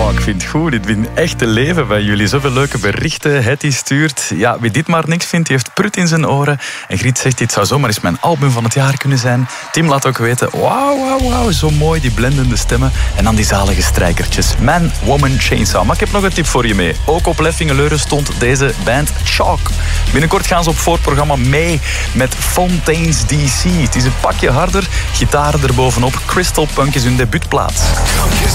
Oh, ik vind het goed. Dit vind echt te leven bij jullie. Zoveel leuke berichten. Hetty stuurt. Ja, wie dit maar niks vindt, die heeft prut in zijn oren. En Griet zegt, dit zou zomaar eens mijn album van het jaar kunnen zijn. Tim laat ook weten, wauw, zo mooi, die blendende stemmen. En dan die zalige strijkertjes. Man, Woman, Chainsaw. Maar ik heb nog een tip voor je mee. Ook op Leffingeleuren stond deze band Chalk. Binnenkort gaan ze op voorprogramma mee met Fontaines DC. Het is een pakje harder. Gitaren erbovenop. Crystal Punk is hun debuutplaat.